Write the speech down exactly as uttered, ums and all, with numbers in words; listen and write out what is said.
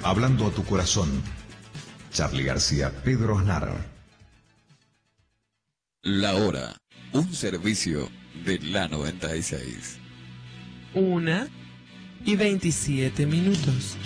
hablando a tu corazón. Charly García, Pedro Aznar. La hora, un servicio de la noventa y seis. Una y veintisiete minutos.